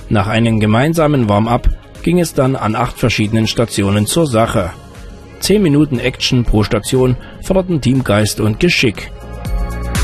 Nach einem gemeinsamen Warm-up ging es dann an 8 verschiedenen Stationen zur Sache. 10 Minuten Action pro Station förderten Teamgeist und Geschick.